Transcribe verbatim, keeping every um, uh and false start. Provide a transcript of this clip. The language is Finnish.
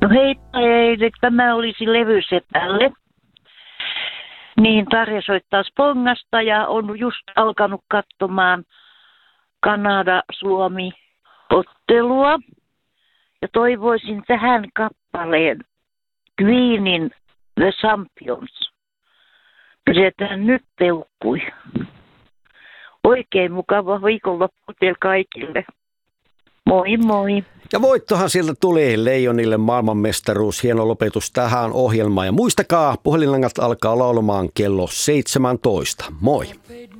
No heippa eilen, tämä olisi levysepälle. Niin Tarja soittaa Spongasta ja on just alkanut katsomaan Kanada-Suomi-ottelua. Ja toivoisin tähän kappaleen Queenin The Champions. Pidetään nyt peukkui. Oikein mukava viikonloppu teille kaikille. Moi moi. Ja voittohan sieltä tuli Leijonille maailmanmestaruus. Hieno lopetus tähän ohjelmaan. Ja muistakaa, puhelinlangat alkaa laulamaan kello seitsemäntoista. Moi.